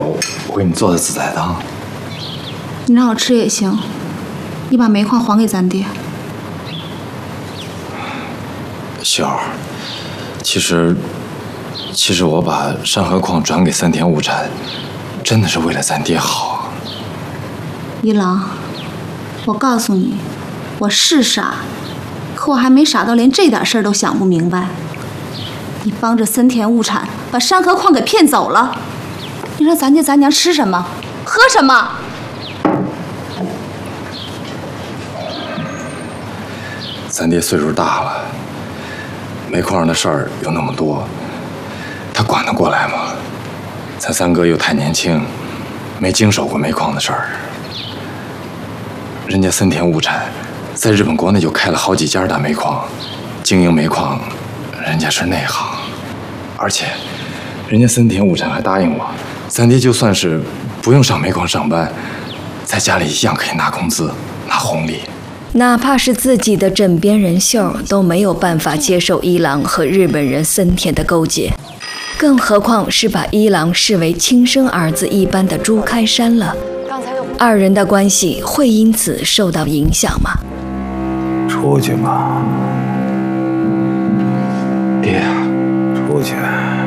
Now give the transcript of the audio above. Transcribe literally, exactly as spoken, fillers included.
我给你做的紫菜汤。 你让我吃也行，你把煤矿还给咱爹。 秀儿，其实，其实我把山河矿转给三田物产，真的是为了咱爹好。 一郎，我告诉你，我是傻，可我还没傻到连这点事儿都想不明白。你帮着森田物产把山河矿给骗走了，你让咱爹咱娘吃什么，喝什么？ 咱爹岁数大了，煤矿上的事儿有那么多，他管得过来吗？咱三哥又太年轻，没经手过煤矿的事儿。人家森田物产在日本国内就开了好几家大煤矿，经营煤矿，人家是内行。而且，人家森田物产还答应我，咱爹就算是不用上煤矿上班，在家里一样可以拿工资、拿红利。 哪怕是自己的枕边人秀都没有办法接受一郎和日本人森田的勾结，更何况是把一郎视为亲生儿子一般的朱开山了。二人的关系会因此受到影响吗？ 出去吧， 爹， 出去。